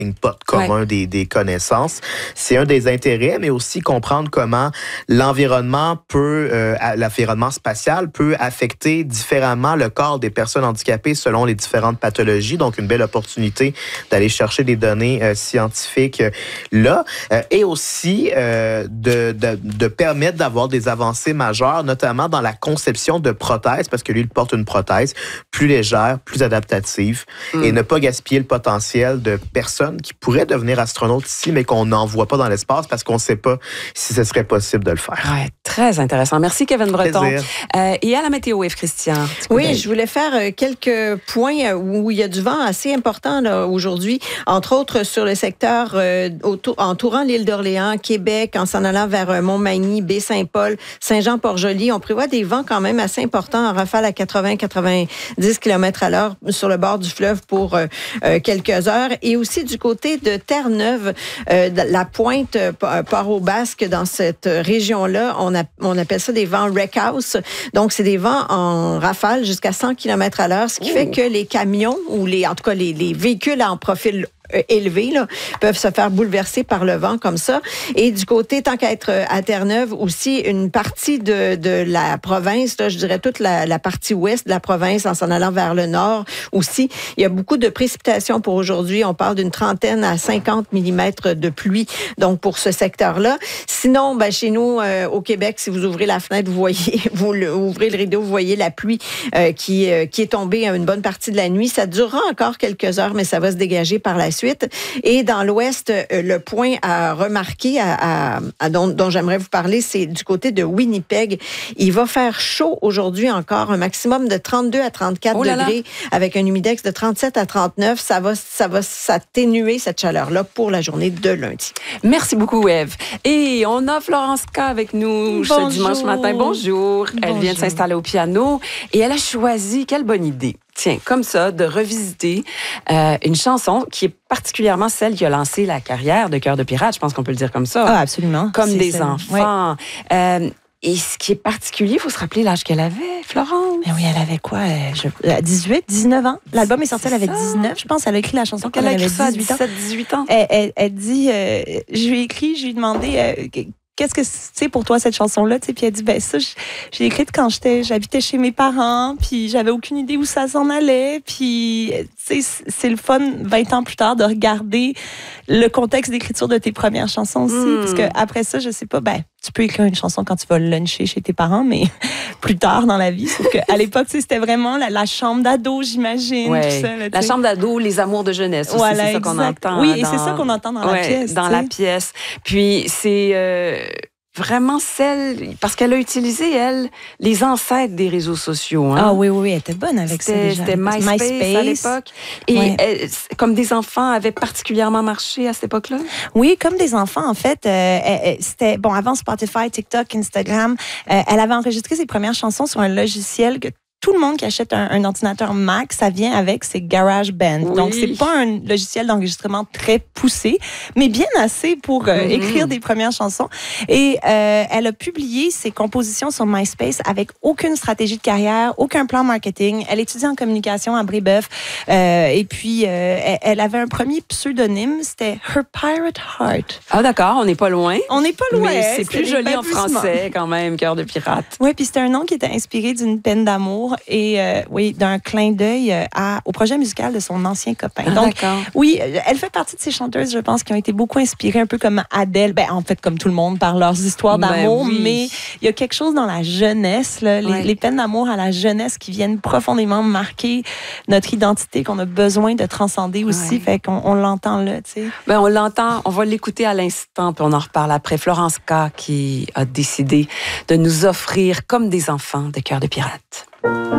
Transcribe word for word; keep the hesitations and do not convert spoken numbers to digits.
pot commun ouais. des, des connaissances. C'est un des intérêts, mais aussi comprendre comment l'environnement peut, euh, l'environnement spatial peut affecter différemment le corps des personnes handicapées selon les différentes pathologies. Donc, une belle opportunité d'aller chercher des données euh, scientifiques euh, là. Euh, et aussi euh, de, de, de permettre d'avoir des avancées majeures, notamment dans la conception de prothèses, parce que lui, il porte une prothèse plus légère, plus adaptative, mm. et ne pas gaspiller le potentiel de personnes qui pourraient devenir astronautes ici, mais qu'on n'envoie pas dans l'espace parce qu'on ne sait pas si ce serait possible de le faire. Ouais, très intéressant. Merci, Kevin Breton. Euh, et à la météo, Yves Christian. Oui, je voulais faire quelques points où il y a du vent assez important là, aujourd'hui, entre autres sur le secteur euh, autour, entourant l'île d'Orléans, Québec, en s'en allant vers euh, Montmagny, Baie-Saint-Paul, Saint-Jean-Port-Joli. On prévoit des vents quand même assez importants en rafale à quatre-vingts à quatre-vingt-dix kilomètres à l'heure sur le bord du fleuve pour euh, euh, quelques heures. Et aussi du côté de Terre-Neuve, euh, la pointe euh, Port-au-Basque, dans cette région-là, on, a, on appelle ça des vents wreck house. Donc, c'est des vents en rafale jusqu'à cent kilomètres à l'heure, ce qui Ouh. fait que les camions ou les, en tout cas les, les véhicules en profil élevés là, peuvent se faire bouleverser par le vent comme ça. Et du côté, tant qu'à être à Terre-Neuve, aussi une partie de, de la province, là, je dirais toute la, la partie ouest de la province en s'en allant vers le nord aussi. Il y a beaucoup de précipitations pour aujourd'hui. On parle d'une trentaine à cinquante millimètres de pluie, donc pour ce secteur-là. Sinon, ben, chez nous, euh, au Québec, si vous ouvrez la fenêtre, vous voyez, vous le, ouvrez le rideau, vous voyez la pluie euh, qui, euh, qui est tombée une bonne partie de la nuit. Ça durera encore quelques heures, mais ça va se dégager par la suite. Et dans l'ouest, le point à remarquer, à, à, à dont, dont j'aimerais vous parler, c'est du côté de Winnipeg. Il va faire chaud aujourd'hui encore, un maximum de trente-deux à trente-quatre oh là degrés, là. Avec un humidex de trente-sept à trente-neuf. Ça va, ça va s'atténuer, cette chaleur-là, pour la journée de lundi. Merci beaucoup, Eve. Et on a Florence K avec nous Bonjour. ce dimanche matin. Bonjour. Elle Bonjour. vient de s'installer au piano et elle a choisi, quelle bonne idée, tiens, comme ça, de revisiter euh, une chanson qui est particulièrement celle qui a lancé la carrière de Cœur de pirate, je pense qu'on peut le dire comme ça. Ah, absolument. Comme c'est des ça. enfants. Ouais. Euh, et ce qui est particulier, il faut se rappeler l'âge qu'elle avait, Florence. Mais oui, elle avait quoi? Je, dix-huit, dix-neuf ans. L'album est sorti, elle avait dix-neuf, je pense. Elle a écrit la chanson Donc, quand elle, elle a avait écrit dix-huit ça ans. à dix-sept, dix-huit ans. Elle, elle, elle dit, euh, je lui ai écrit, je lui ai demandé... Euh, qu'est-ce que c'est pour toi cette chanson-là? Puis elle dit, ben ça, j'ai écrite quand j'étais, j'habitais chez mes parents, puis j'avais aucune idée où ça s'en allait. Puis c'est le fun, vingt ans plus tard, de regarder le contexte d'écriture de tes premières chansons aussi. Mm. Parce qu'après ça, je sais pas, ben tu peux écrire une chanson quand tu vas luncher chez tes parents, mais plus tard dans la vie. Sauf qu'à l'époque, c'était vraiment la, la chambre d'ado, j'imagine. Ouais. Tout ça, là, la chambre d'ado, les amours de jeunesse aussi, voilà, c'est ça qu'on entend. Oui, et dans... c'est ça qu'on entend dans ouais, la pièce. Dans t'sais. la pièce. Puis c'est... Euh... vraiment celle, parce qu'elle a utilisé, elle, les ancêtres des réseaux sociaux. Hein? Ah oui, oui, oui, elle était bonne avec ça déjà. C'était MySpace, MySpace à l'époque. Et ouais. elle, comme des enfants avaient particulièrement marché à cette époque-là? Oui, comme des enfants, en fait. Euh, c'était, bon, avant Spotify, TikTok, Instagram, euh, elle avait enregistré ses premières chansons sur un logiciel que tout le monde qui achète un, un ordinateur Mac, ça vient avec, c'est GarageBand. Oui. Donc, c'est pas un logiciel d'enregistrement très poussé, mais bien assez pour euh, mm-hmm. écrire des premières chansons. Et euh, elle a publié ses compositions sur MySpace avec aucune stratégie de carrière, aucun plan marketing. Elle étudie en communication à Brébeuf. Euh, et puis, euh, elle, elle avait un premier pseudonyme, c'était Her Pirate Heart. Ah d'accord, on n'est pas loin. On n'est pas loin. Mais c'est plus joli en français quand même, Cœur de pirate. Oui, puis c'était un nom qui était inspiré d'une peine d'amour et euh, oui, d'un clin d'œil à, au projet musical de son ancien copain. Ah, donc, d'accord. oui, elle fait partie de ces chanteuses, je pense, qui ont été beaucoup inspirées, un peu comme Adele, ben, en fait, comme tout le monde, par leurs histoires d'amour, ben oui. mais il y a quelque chose dans la jeunesse, là, les, ouais. les peines d'amour à la jeunesse qui viennent profondément marquer notre identité, qu'on a besoin de transcender aussi, ouais. fait qu'on on l'entend là, tu sais. Ben, on l'entend, on va l'écouter à l'instant, puis on en reparle après. Florence K. qui a décidé de nous offrir, comme des enfants, de Cœur de pirate.